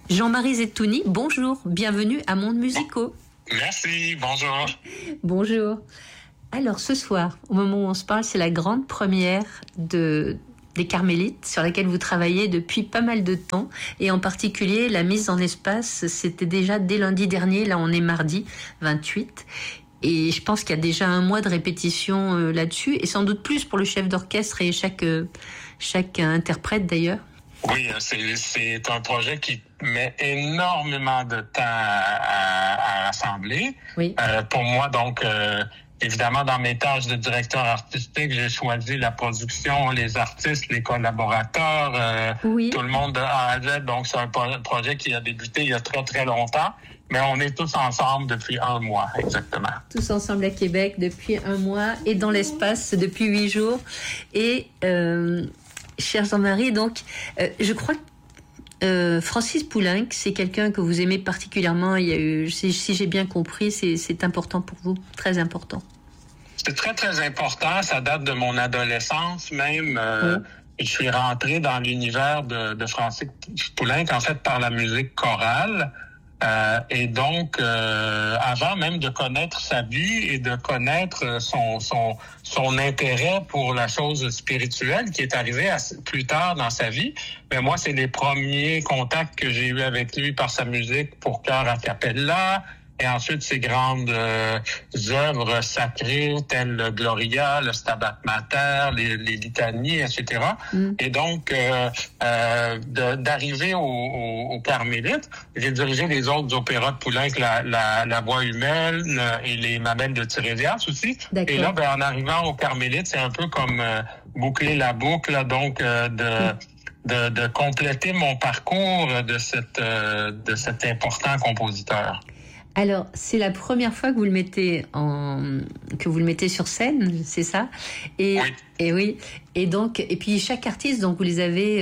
Jean-Marie Zetouni, bonjour, bienvenue à Monde Musicaux. Merci, bonjour. Bonjour. Alors ce soir, au moment où on se parle, c'est la grande première des Carmélites sur laquelle vous travaillez depuis pas mal de temps, et en particulier la mise en espace, c'était déjà dès lundi dernier, là on est mardi 28, et je pense qu'il y a déjà un mois de répétition là-dessus, et sans doute plus pour le chef d'orchestre et chaque interprète d'ailleurs. Oui, c'est un projet qui met énormément de temps à rassembler. Oui. Pour moi, donc, évidemment, dans mes tâches de directeur artistique, j'ai choisi la production, les artistes, les collaborateurs, oui. Tout le monde de A à Z. Donc, c'est un projet qui a débuté il y a très, très longtemps. Mais on est tous ensemble depuis un mois, exactement. Tous ensemble à Québec depuis un mois et dans l'espace depuis 8 jours. Et... cher Jean-Marie, donc, je crois que Francis Poulenc, c'est quelqu'un que vous aimez particulièrement. Il y a eu, si j'ai bien compris, c'est important pour vous, très important. C'est très, très important. Ça date de mon adolescence même. Je suis rentré dans l'univers de Francis Poulenc, en fait, par la musique chorale. Et donc, avant même de connaître sa vie et de connaître son intérêt pour la chose spirituelle qui est arrivé plus tard dans sa vie, mais moi, c'est les premiers contacts que j'ai eus avec lui par sa musique pour chœur a cappella, et ensuite ses grandes œuvres sacrées telles le Gloria, le Stabat Mater, les litanies, etc. Et donc, d'arriver au Carmélite, j'ai dirigé les autres opéras de Poulenc, la Voix humaine et les Mamelles de Tirésias aussi. D'accord. Et là, en arrivant au Carmélite, c'est un peu comme boucler la boucle, donc de compléter mon parcours de cet important compositeur. Alors, c'est la première fois que vous le mettez sur scène, c'est ça? Oui. Et oui. Et donc, et puis chaque artiste, donc vous les avez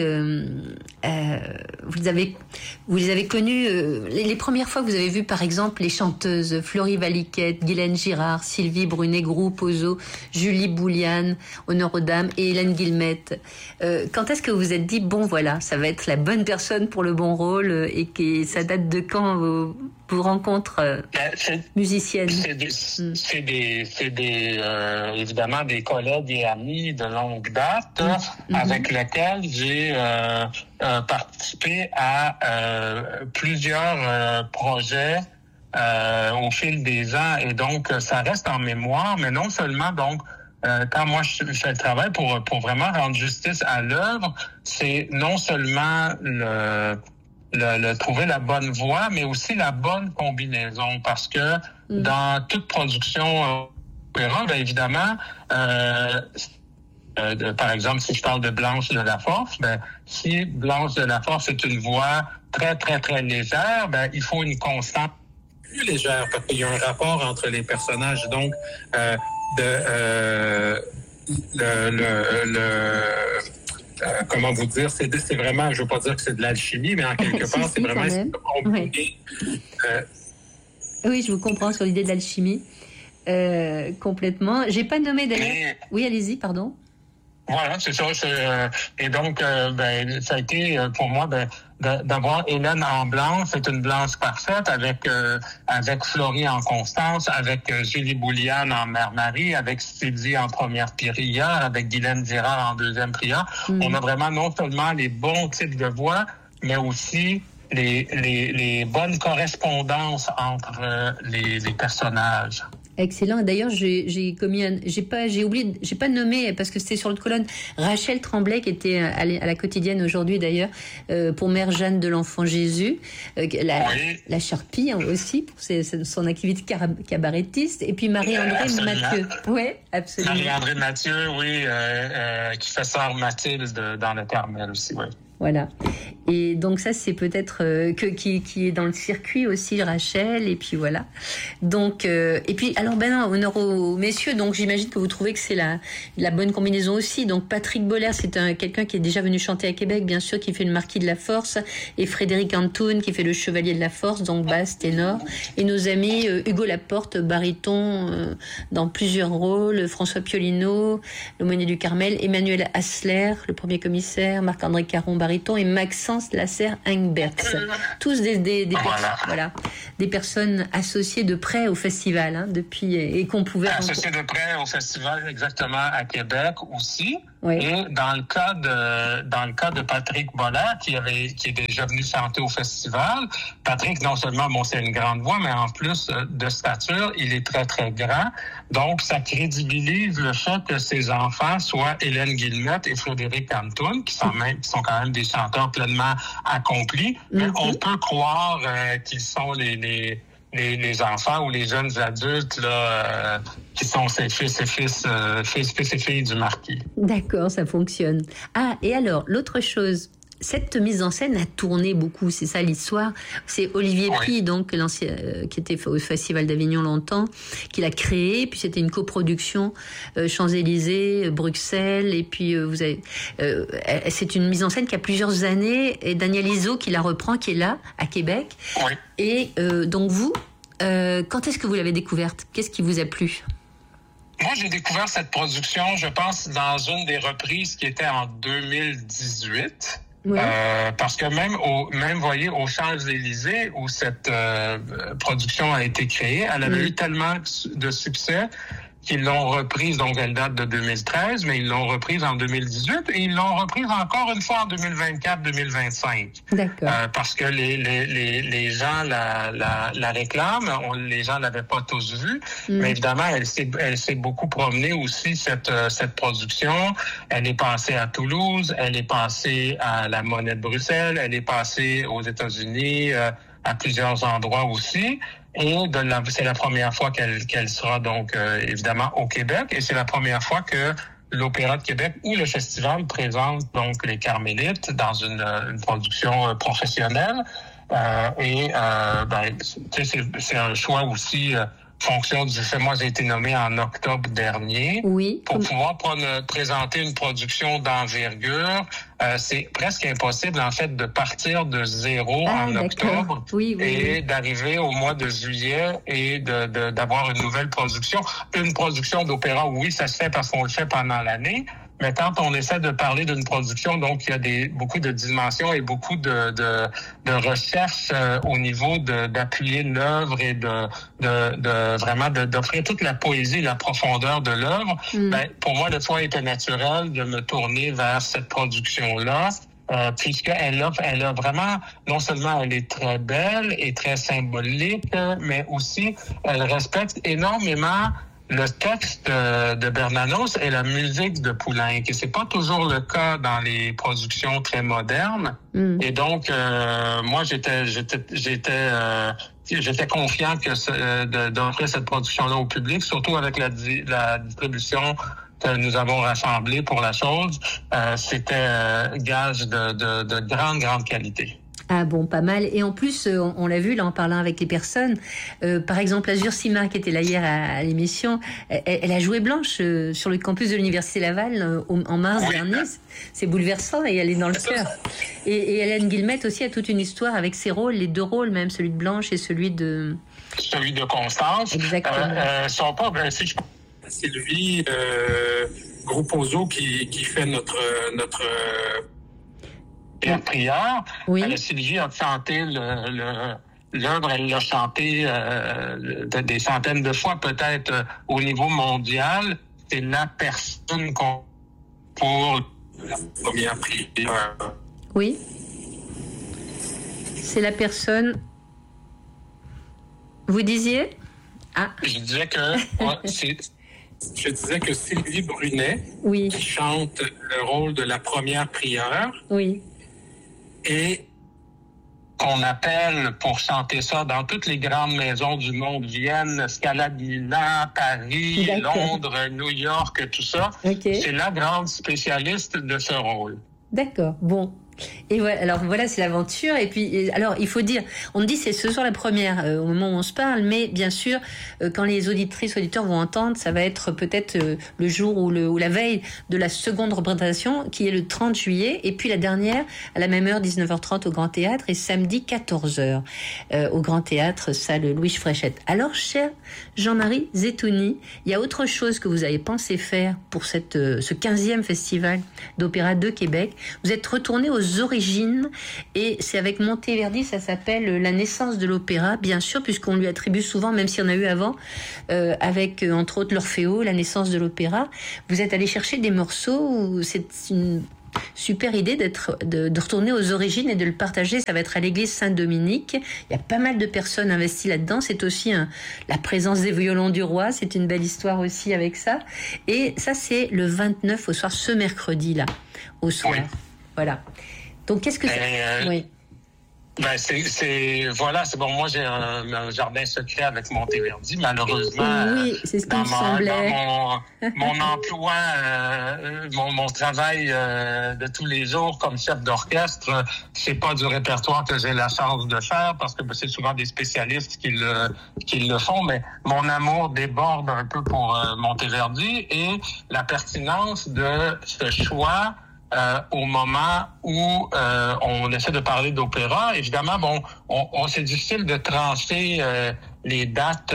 connus. Les premières fois que vous avez vu, par exemple, les chanteuses Florie Valiquette, Guylaine Girard, Sylvie Brunet-Groux, Pozo, Julie Bouliane, Honneur aux dames et Hélène Guillemette. Quand est-ce que vous vous êtes dit, bon voilà, ça va être la bonne personne pour le bon rôle, et que ça date de quand vos rencontres musiciennes? C'est évidemment des collègues et amis de longue date avec lesquels j'ai participé à plusieurs projets au fil des ans, et donc ça reste en mémoire. Mais non seulement donc quand moi je fais le travail pour vraiment rendre justice à l'œuvre, c'est non seulement le trouver la bonne voie, mais aussi la bonne combinaison, parce que dans toute production opéra, évidemment, par exemple, si je parle de Blanche de la Force, si Blanche de la Force est une voix très, très, très légère, il faut une constante plus légère, parce qu'il y a un rapport entre les personnages. Donc, comment vous dire, c'est vraiment, je veux pas dire que c'est de l'alchimie, mais en quelque part, c'est vraiment compliqué. Oui, je vous comprends sur l'idée de l'alchimie. Complètement. J'ai pas nommé d'ailleurs. Oui, allez-y, pardon. Voilà, c'est ça. Et donc, ça a été pour moi d'avoir Hélène en blanche. C'est une blanche parfaite avec Florie en Constance, avec Julie Bouliane en Mère Marie, avec Sylvie en première prière, avec Guylaine Girard en deuxième prière. On a vraiment non seulement les bons types de voix, mais aussi les bonnes correspondances entre les personnages. Excellent. D'ailleurs, j'ai pas nommé, parce que c'était sur l'autre colonne, Rachel Tremblay, qui était à la quotidienne aujourd'hui d'ailleurs, pour Mère Jeanne de l'Enfant Jésus, la Charpie aussi pour son activité cabarettiste, et puis Marie-André Mathieu. Ouais, absolument. Marie-André Mathieu, oui, qui fait sœur Mathilde dans le Carmel aussi, oui. Voilà. Et donc ça, c'est peut-être qui est dans le circuit aussi, Rachel, et puis voilà. Donc et puis alors honneur aux messieurs. Donc j'imagine que vous trouvez que c'est la bonne combinaison aussi. Donc Patrick Boller, c'est quelqu'un qui est déjà venu chanter à Québec, bien sûr, qui fait le Marquis de la Force, et Frédéric Antoun qui fait le Chevalier de la Force, donc basse, ténor, et nos amis Hugo Laporte, baryton dans plusieurs rôles, François Piolino, l'aumônier du Carmel, Emmanuel Hassler, le premier commissaire, Marc-André Caron, baryton, et Maxence Lasserre-Ingberts. Tous des personnes associées de près au festival, hein, depuis, et qu'on pouvait... Associées de près au festival, exactement, à Québec aussi. Oui. Et dans le cas de Patrick Bollard, qui est déjà venu chanter au festival, Patrick, non seulement, c'est une grande voix, mais en plus de stature, il est très, très grand. Donc, ça crédibilise le fait que ses enfants soient Hélène Guillemette et Frédéric Antoun, qui sont quand même des chanteurs pleinement accomplis. Mais on peut croire qu'ils sont les enfants ou les jeunes adultes là, qui sont ses fils et filles du marquis. D'accord, ça fonctionne. Ah, et alors, l'autre chose, cette mise en scène a tourné beaucoup, c'est ça l'histoire. C'est Olivier Py, donc l'ancien, qui était au Festival d'Avignon longtemps, qui l'a créé. Puis c'était une coproduction Champs-Élysées, Bruxelles. Et puis c'est une mise en scène qui a plusieurs années. Et Daniel Iso qui la reprend, qui est là à Québec. Oui. Et donc vous, quand est-ce que vous l'avez découverte? Qu'est-ce qui vous a plu? Moi, j'ai découvert cette production, je pense, dans une des reprises qui était en 2018. Ouais. Parce que même voyez, aux Champs-Élysées, où cette production a été créée, elle avait eu tellement de succès qu'ils l'ont reprise, donc elle date de 2013, mais ils l'ont reprise en 2018 et ils l'ont reprise encore une fois en 2024-2025. D'accord. Parce que les gens la réclament, les gens l'avaient pas tous vue, mais évidemment, elle s'est beaucoup promenée aussi, cette production. Elle est passée à Toulouse, elle est passée à la Monnaie de Bruxelles, elle est passée aux États-Unis, à plusieurs endroits aussi. Et c'est la première fois qu'elle sera donc évidemment au Québec, et c'est la première fois que l'Opéra de Québec ou le festival présente donc les Carmélites dans une production professionnelle. C'est un choix aussi fonction du fait. Moi, j'ai été nommé en octobre dernier pour pouvoir présenter une production d'envergure. C'est presque impossible, en fait, de partir de zéro en octobre et d'arriver au mois de juillet et d'avoir une nouvelle production. Une production d'opéra, oui, ça se fait parce qu'on le fait pendant l'année. Mais quand on essaie de parler d'une production, donc il y a beaucoup de dimensions et beaucoup de recherches au niveau d'appuyer l'œuvre et vraiment d'offrir toute la poésie, la profondeur de l'œuvre. Pour moi, le choix était naturel de me tourner vers cette production-là. Puisqu'elle a vraiment, non seulement elle est très belle et très symbolique, mais aussi elle respecte énormément le texte de Bernanos et la musique de Poulenc. Et c'est pas toujours le cas dans les productions très modernes. Et donc, moi, j'étais confiant d'offrir cette production-là au public, surtout avec la distribution que nous avons rassemblée pour la chose. C'était gage de grande qualité. Ah bon, pas mal. Et en plus, on l'a vu là en parlant avec les personnes. Par exemple, Azur Sima, qui était là hier à l'émission, elle a joué Blanche sur le campus de l'Université Laval en mars dernier. C'est bouleversant et elle est dans le cœur. Et Hélène Guillemette aussi a toute une histoire avec ses rôles, les deux rôles même, celui de Blanche et celui de Constance. Exactement. Sont pas Sylvie Grouposo qui fait notre prière. Sylvie a chanté l'œuvre, elle l'a chanté des centaines de fois, peut-être au niveau mondial. C'est la personne pour la première prière. Oui. C'est la personne. Vous disiez? Je disais que je disais que Sylvie Brunet, qui chante le rôle de la première prière, et qu'on appelle pour chanter ça dans toutes les grandes maisons du monde, Vienne, Scala Milan, Paris, Londres, New York, tout ça. C'est la grande spécialiste de ce rôle. D'accord, bon. Et voilà, alors voilà, c'est l'aventure. Et puis, alors, il faut dire, on dit c'est ce soir la première au moment où on se parle, mais bien sûr, quand les auditrices, auditeurs vont entendre, ça va être peut-être le jour ou la veille de la seconde représentation, qui est le 30 juillet, et puis la dernière à la même heure, 19h30 au Grand Théâtre, et samedi 14h au Grand Théâtre, salle Louis Fréchette. Alors, cher Jean-Marie Zetouni, il y a autre chose que vous avez pensé faire pour ce 15e festival d'opéra de Québec. Vous êtes retourné aux aux origines. Et c'est avec Monteverdi, ça s'appelle La naissance de l'opéra, bien sûr, puisqu'on lui attribue souvent, même s'il y en a eu avant, avec entre autres l'Orfeo, La naissance de l'opéra. Vous êtes allé chercher des morceaux où c'est une super idée de retourner aux origines et de le partager. Ça va être à l'église Saint-Dominique. Il y a pas mal de personnes investies là-dedans. C'est aussi la présence des violons du roi. C'est une belle histoire aussi avec ça. Et ça, c'est le 29 au soir, ce mercredi-là, au soir. Oui. Voilà. Donc, qu'est-ce que c'est? Oui. Ben c'est bon. Moi j'ai un jardin secret avec Monteverdi. Malheureusement, oui, c'est ce qui me semblait. Dans mon emploi, mon travail de tous les jours comme chef d'orchestre, c'est pas du répertoire que j'ai la chance de faire parce que c'est souvent des spécialistes qui le font. Mais mon amour déborde un peu pour Monteverdi et la pertinence de ce choix. Au moment où on essaie de parler d'opéra, évidemment, c'est difficile de trancher les dates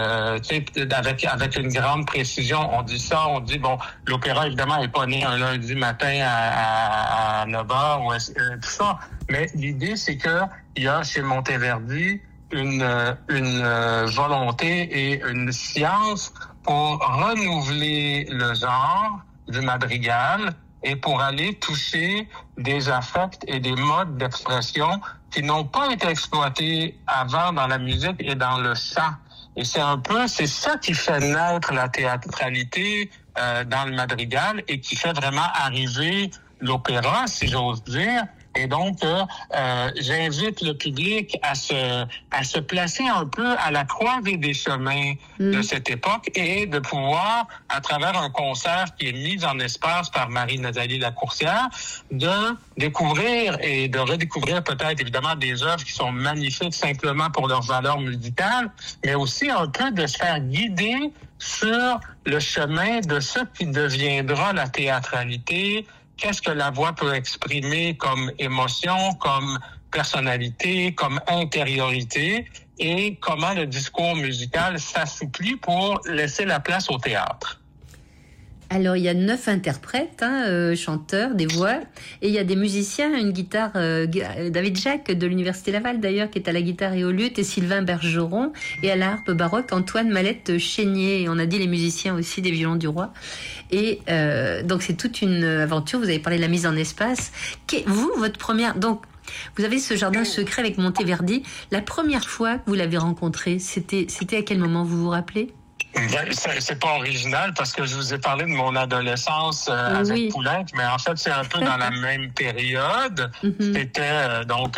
avec une grande précision. On dit l'opéra, évidemment, n'est pas né un lundi matin à 9h ou tout ça. Mais l'idée, c'est que il y a chez Monteverdi une volonté et une science pour renouveler le genre du madrigal et pour aller toucher des affects et des modes d'expression qui n'ont pas été exploités avant dans la musique et dans le chant. Et c'est ça qui fait naître la théâtralité dans le madrigal et qui fait vraiment arriver l'opéra, si j'ose dire. Et donc, j'invite le public à se placer un peu à la croisée des chemins de cette époque et de pouvoir, à travers un concert qui est mis en espace par Marie-Nathalie Lacourcière, de découvrir et de redécouvrir peut-être évidemment des œuvres qui sont magnifiques simplement pour leur valeur musicale, mais aussi un peu de se faire guider sur le chemin de ce qui deviendra la théâtralité. Qu'est-ce que la voix peut exprimer comme émotion, comme personnalité, comme intériorité et comment le discours musical s'assouplit pour laisser la place au théâtre. Alors, il y a 9 interprètes, chanteurs, des voix, et il y a des musiciens, une guitare, David Jacques de l'Université Laval d'ailleurs, qui est à la guitare et au luth, et Sylvain Bergeron, et à la harpe baroque, Antoine Mallette-Chénier, et on a dit les musiciens aussi des violons du roi. Et donc, c'est toute une aventure. Vous avez parlé de la mise en espace. Votre première... Donc, vous avez ce jardin secret avec Monteverdi. La première fois que vous l'avez rencontré, c'était à quel moment, vous vous rappelez? C'est pas original parce que je vous ai parlé de mon adolescence avec Poulenc, mais en fait c'est un peu dans la même période. C'était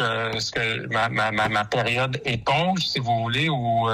ma période éponge, si vous voulez, où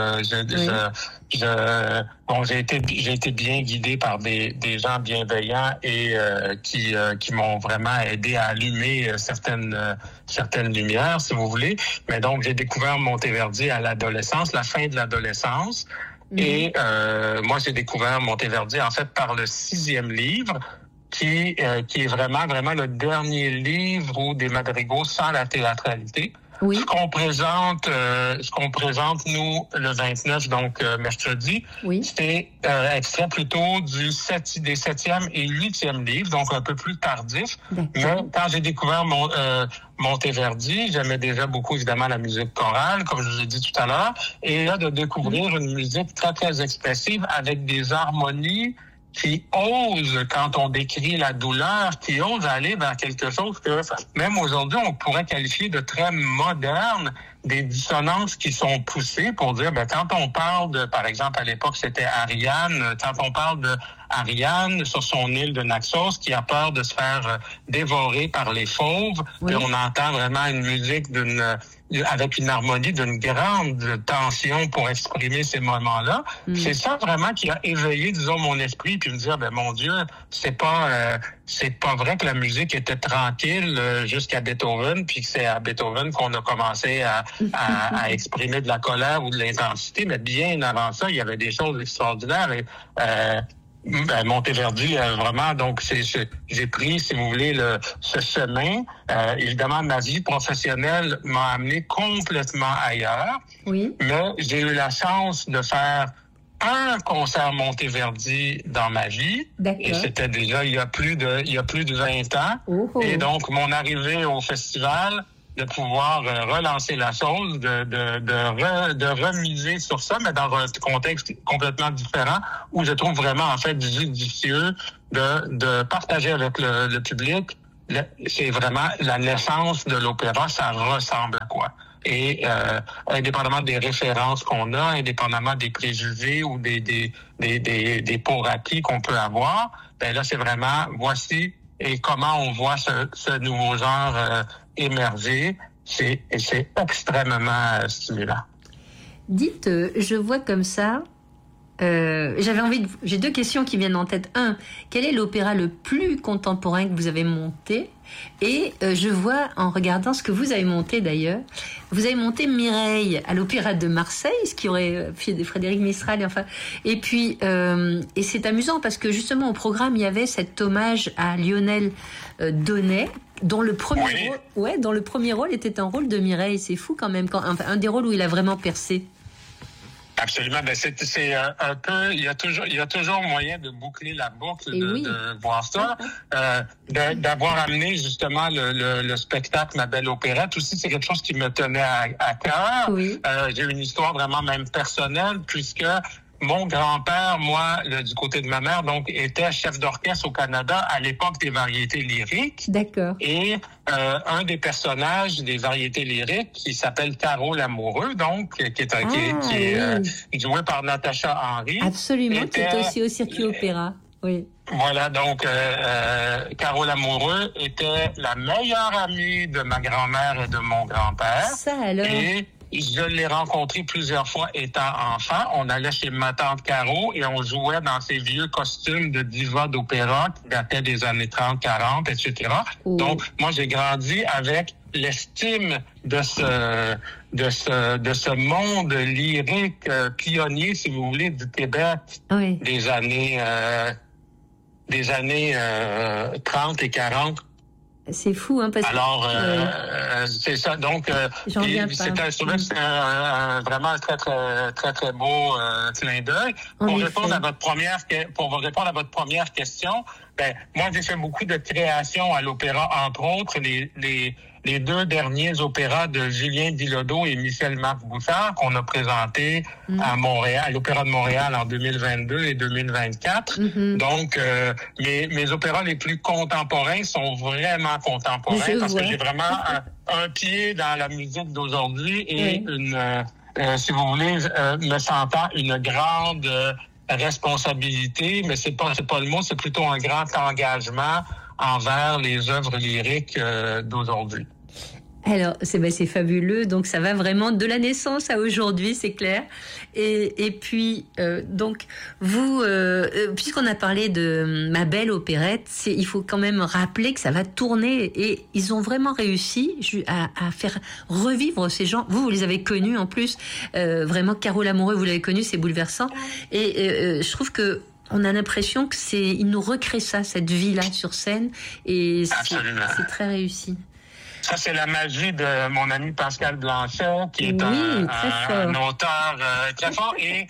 j'ai été bien guidé par des gens bienveillants et qui m'ont vraiment aidé à allumer certaines lumières, si vous voulez. Mais donc j'ai découvert Monteverdi à l'adolescence, la fin de l'adolescence. Et moi, j'ai découvert Monteverdi, en fait, par le 6e livre, qui est vraiment le dernier livre où des madrigaux sans la théâtralité. Oui. Ce qu'on présente, nous, le 29, donc mercredi, c'est extrait plutôt des 7e et 8e livres, donc un peu plus tardif. Mais quand j'ai découvert Monteverdi, j'aimais déjà beaucoup, évidemment, la musique chorale, comme je vous ai dit tout à l'heure, et là, de découvrir une musique très, très expressive avec des harmonies qui ose, quand on décrit la douleur, qui ose aller vers quelque chose que même aujourd'hui on pourrait qualifier de très moderne, des dissonances qui sont poussées pour dire, quand on parle de, par exemple à l'époque c'était Ariane, quand on parle de Ariane sur son île de Naxos qui a peur de se faire dévorer par les fauves, et on entend vraiment une musique avec une harmonie d'une grande tension pour exprimer ces moments-là. C'est ça vraiment qui a éveillé, disons, mon esprit, puis me dire, mon Dieu, c'est pas vrai que la musique était tranquille jusqu'à Beethoven, puis que c'est à Beethoven qu'on a commencé à exprimer de la colère ou de l'intensité, mais bien avant ça, il y avait des choses extraordinaires. Et, Monteverdi, vraiment, donc j'ai pris, si vous voulez, ce chemin. Évidemment, ma vie professionnelle m'a amené complètement ailleurs. Oui. Mais j'ai eu la chance de faire un concert Monteverdi dans ma vie. D'accord. Et c'était déjà il y a plus de 20 ans. Oh. Et donc, mon arrivée au festival, de pouvoir relancer la chose, de remiser sur ça, mais dans un contexte complètement différent, où je trouve vraiment, en fait, judicieux de partager avec le public. C'est vraiment la naissance de l'opéra, ça ressemble à quoi? Et indépendamment des références qu'on a, indépendamment des préjugés ou des pour acquis qu'on peut avoir, ben là, c'est vraiment, voici et comment on voit ce nouveau genre émerger. C'est extrêmement stimulant. Dites, je vois comme ça, j'ai deux questions qui viennent en tête. Un, quel est l'opéra le plus contemporain que vous avez monté? Et je vois, en regardant ce que vous avez monté d'ailleurs, vous avez monté Mireille à l'Opéra de Marseille, ce qui aurait fait Frédéric Mistral. Enfin, et puis, et c'est amusant parce que justement au programme il y avait cet hommage à Lionel Donnet, dont le premier rôle était un rôle de Mireille. C'est fou quand même, un des rôles où il a vraiment percé. Absolument. Ben c'est un peu. Il y a toujours moyen de boucler la boucle, de voir ça, d'avoir amené justement le spectacle Ma Belle Opérette. Aussi, c'est quelque chose qui me tenait à cœur. Oui. J'ai une histoire vraiment même personnelle puisque mon grand-père, moi, du côté de ma mère, donc, était chef d'orchestre au Canada à l'époque des variétés lyriques. D'accord. Et un des personnages des variétés lyriques, qui s'appelle Caro Lamoureux, donc, qui est joué par Natacha Henry. Absolument, qui est aussi au Circuit Opéra. Oui. Voilà, donc, Caro Lamoureux était la meilleure amie de ma grand-mère et de mon grand-père. Ça alors. Et je l'ai rencontré plusieurs fois étant enfant. On allait chez ma tante Caro et on jouait dans ces vieux costumes de diva d'opéra qui dataient des années 30, 40, etc. Oh. Donc, moi, j'ai grandi avec l'estime de ce monde lyrique pionnier, si vous voulez, du Québec des années 30 et 40. C'est fou, hein, parce que... Alors, c'est ça. Donc, je trouvais que c'était vraiment un très, très beau clin d'œil. Pour répondre à votre première question, ben, moi, j'ai fait beaucoup de créations à l'opéra, entre autres, les deux derniers opéras de Julien Bilodeau et Michel-Marc Bouchard qu'on a présentés à Montréal, à l'Opéra de Montréal en 2022 et 2024. Donc, mes opéras les plus contemporains sont vraiment contemporains que j'ai vraiment un pied dans la musique d'aujourd'hui et si vous voulez, me sentant une grande responsabilité, mais c'est pas le mot, c'est plutôt un grand engagement envers les œuvres lyriques d'aujourd'hui. Alors, c'est fabuleux. Donc, ça va vraiment de la naissance à aujourd'hui, c'est clair. Et puis, donc, vous, puisqu'on a parlé de Ma Belle Opérette, il faut quand même rappeler que ça va tourner. Et ils ont vraiment réussi à faire revivre ces gens. Vous les avez connus en plus. Vraiment, Caro Lamoureux, vous l'avez connu, c'est bouleversant. Et je trouve que on a l'impression que ils nous recréent cette vie-là sur scène. Et c'est très réussi. Ça, c'est la magie de mon ami Pascal Blanchet, qui est un auteur très fort et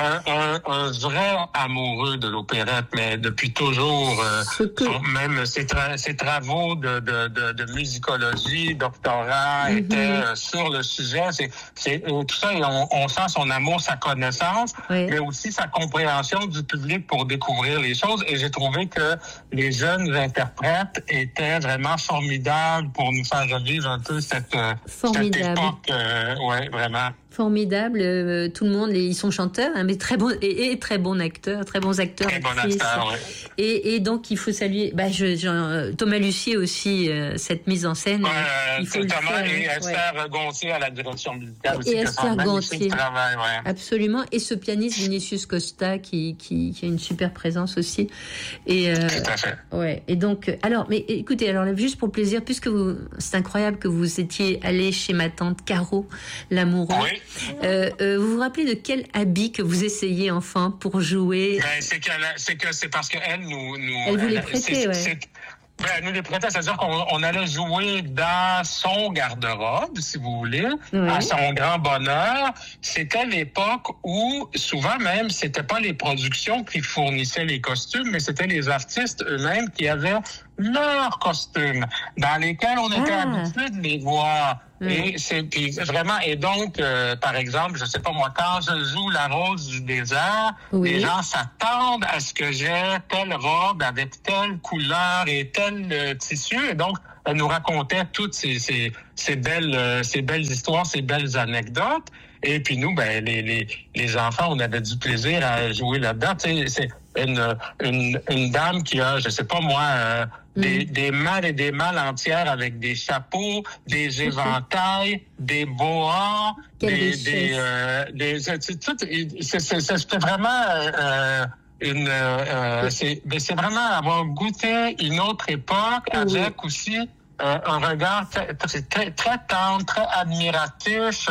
un vrai amoureux de l'opérette, mais depuis toujours, même ses travaux de musicologie, doctorat étaient sur le sujet. C'est tout ça, et on sent son amour, sa connaissance, mais aussi sa compréhension du public pour découvrir les choses. Et j'ai trouvé que les jeunes interprètes étaient vraiment formidables pour nous faire revivre un peu cette époque. Vraiment. Formidable, tout le monde, ils sont chanteurs, hein, mais très bons et très bons acteurs, très bons acteurs. Très bons acteurs, oui. Et donc il faut saluer, Thomas Lucier aussi, cette mise en scène. Il faut Thomas et Esther Gontier à la direction musicale aussi. Et Esther Gontier, travail, absolument. Et ce pianiste Vinicius Costa qui a une super présence aussi. Et tout à fait. Ouais. Et donc, alors, mais écoutez, alors juste pour le plaisir, puisque c'est incroyable que vous étiez allé chez ma tante Caro Lamoureux. Oui. Vous vous rappelez de quel habit que vous essayez enfin pour jouer? C'est parce qu'elle nous elle vous les prêtait, Ben, nous, les prêteurs, c'est-à-dire qu'on allait jouer dans son garde-robe, si vous voulez, à son grand bonheur. C'était l'époque où, souvent même, c'était pas les productions qui fournissaient les costumes, mais c'était les artistes eux-mêmes qui avaient leurs costumes, dans lesquels on était habitué de les voir. Et puis vraiment, et donc, par exemple, je sais pas moi, quand je joue la Rose du désert, les gens s'attendent à ce que j'ai telle robe avec telle couleur et tel tissu. Et donc, elle nous racontait toutes ces belles histoires, ces belles anecdotes. Et puis nous, ben les enfants, on avait du plaisir à jouer là-dedans. Tu sais, c'est une dame qui a, je sais pas moi, des mâles et des mâles entières avec des chapeaux, des éventails, des boas, c'était vraiment c'est vraiment avoir goûté une autre époque avec aussi un regard très tendre, très admiratif.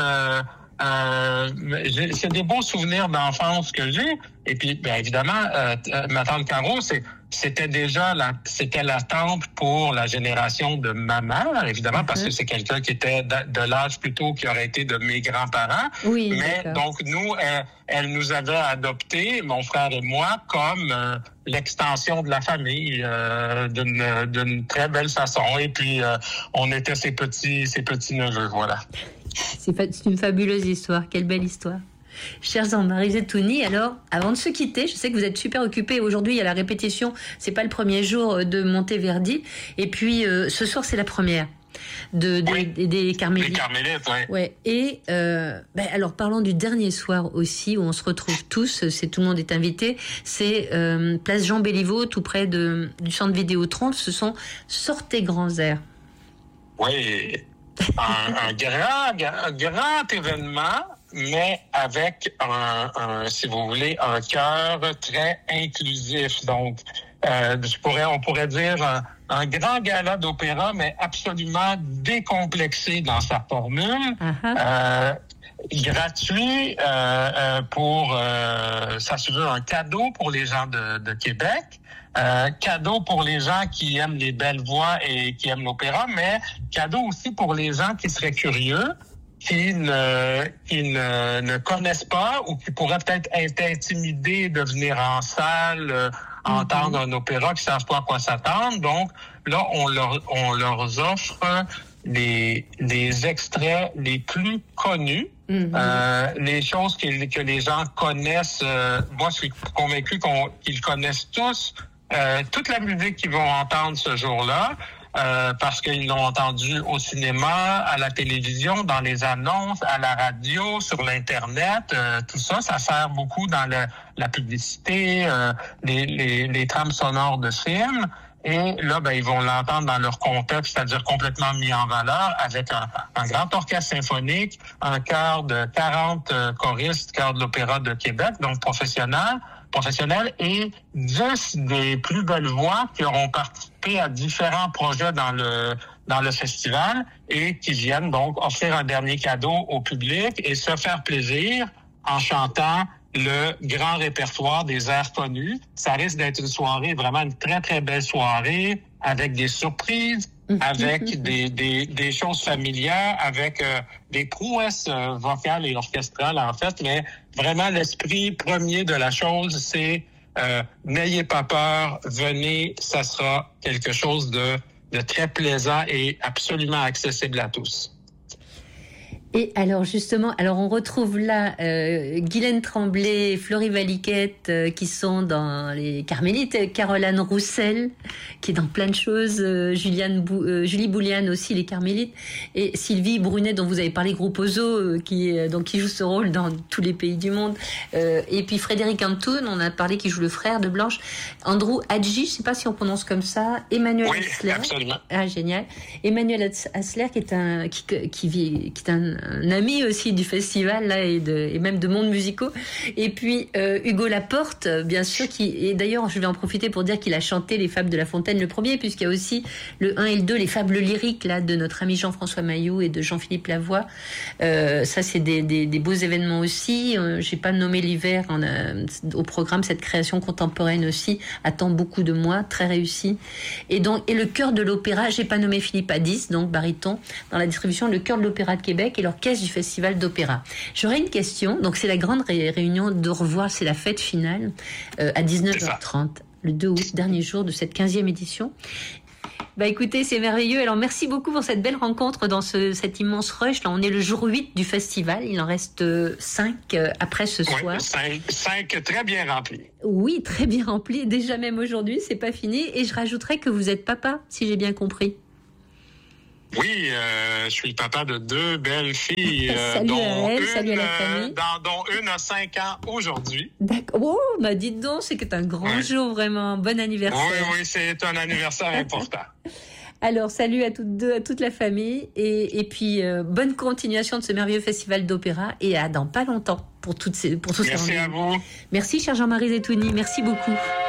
C'est des beaux souvenirs d'enfance que j'ai. Et puis, bien évidemment, ma tante Caro, c'était l'attente pour la génération de ma mère, évidemment, parce que c'est quelqu'un qui était de l'âge plutôt qui aurait été de mes grands-parents. Oui, mais donc, nous, elle nous avait adoptés, mon frère et moi, comme l'extension de la famille d'une très belle façon. Et puis, on était ses petits-neveux, voilà. C'est une fabuleuse histoire. Quelle belle histoire. Chers Marie Zetouni, alors, avant de se quitter, je sais que vous êtes super occupés. Aujourd'hui, il y a la répétition. C'est pas le premier jour de Monteverdi. Et puis, ce soir, c'est la première des Carmélites. Les Carmélites, oui. Ouais. Et alors, parlons du dernier soir aussi, où on se retrouve tous. Tout le monde est invité. C'est place Jean Béliveau, tout près du centre Vidéotron. Ce sont Sortez Grands Airs. Oui. Un grand événement, mais avec si vous voulez, un cœur très inclusif. Donc, on pourrait dire un grand gala d'opéra, mais absolument décomplexé dans sa formule. Gratuit pour, ça se veut un cadeau pour les gens de Québec. Cadeau pour les gens qui aiment les belles voix et qui aiment l'opéra, mais cadeau aussi pour les gens qui seraient curieux, qui ne connaissent pas ou qui pourraient peut-être être intimidés de venir en salle, entendre un opéra, qui ne savent pas à quoi s'attendre. Donc là, on leur offre les extraits les plus connus, les choses que les gens connaissent. Moi, je suis convaincu qu'ils connaissent tous. Toute la musique qu'ils vont entendre ce jour-là, parce qu'ils l'ont entendu au cinéma, à la télévision, dans les annonces, à la radio, sur l'Internet, tout ça, ça sert beaucoup dans la publicité, les trames sonores de films. Et là, ben, ils vont l'entendre dans leur contexte, c'est-à-dire complètement mis en valeur, avec un grand orchestre symphonique, un chœur de 40 choristes, chœur de l'Opéra de Québec, donc professionnels, et 10 des plus belles voix qui auront participé à différents projets dans le festival et qui viennent donc offrir un dernier cadeau au public et se faire plaisir en chantant le grand répertoire des airs connus. Ça risque d'être une soirée, vraiment une très, très belle soirée, avec des surprises, avec des choses familières, avec des prouesses vocales et orchestrales, en fait. Mais vraiment, l'esprit premier de la chose, c'est n'ayez pas peur, venez, ça sera quelque chose de très plaisant et absolument accessible à tous. Et alors justement, on retrouve là Guylaine Tremblay, Florie Valiquette qui sont dans les Carmélites, Caroline Roussel qui est dans plein de choses, Julie Bouliane aussi, les Carmélites, et Sylvie Brunet dont vous avez parlé, Groupe Ozo, qui joue ce rôle dans tous les pays du monde, et puis Frédéric Antoun, on a parlé, qui joue le frère de Blanche, Andrew Hadji, je sais pas si on prononce comme ça, Emmanuel Hassler. Absolument. Ah, génial. Emmanuel Hassler qui est un un ami aussi du festival là et même de monde musicaux. Et puis Hugo Laporte, bien sûr, et d'ailleurs je vais en profiter pour dire qu'il a chanté les Fables de La Fontaine le premier, puisqu'il y a aussi le 1 et le 2, les Fables lyriques là de notre ami Jean-François Mailloux et de Jean-Philippe Lavoie. Ça c'est des beaux événements aussi. J'ai pas nommé l'hiver, au programme cette création contemporaine aussi attend beaucoup de moi, très réussi. Et le chœur de l'opéra, j'ai pas nommé Philippe Hadis, donc baryton, dans la distribution, le chœur de l'Opéra de Québec et l'orchestre du Festival d'Opéra. J'aurais une question, donc c'est la grande réunion de revoir, c'est la fête finale à 19h30, le 2 août, dernier jour de cette 15e édition. Bah écoutez, c'est merveilleux. Alors merci beaucoup pour cette belle rencontre dans cet immense rush. Là, on est le jour 8 du festival. Il en reste 5 après ce soir. 5 très bien remplis. Oui, très bien remplis. Déjà même aujourd'hui, c'est pas fini. Et je rajouterais que vous êtes papa, si j'ai bien compris. Oui, je suis le papa de 2 belles filles, salut à elle, salut à la famille. Dont une a 5 ans aujourd'hui. D'accord. Oh, bah dites donc, c'est un grand jour, vraiment. Bon anniversaire. Oui, c'est un anniversaire important. Alors, salut à toutes deux, à toute la famille, et puis bonne continuation de ce merveilleux festival d'opéra, et à dans pas longtemps pour tous ces rendez-vous. Merci à vous. Merci, cher Jean-Marie Zetouni, merci beaucoup.